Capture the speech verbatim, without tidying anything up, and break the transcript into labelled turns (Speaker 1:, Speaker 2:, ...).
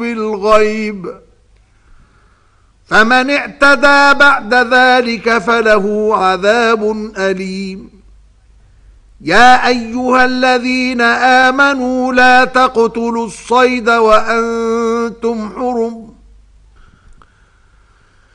Speaker 1: بالغيب فمن اعتدى بعد ذلك فله عذاب أليم. يا أيها الذين آمنوا لا تقتلوا الصيد وأنتم حرمون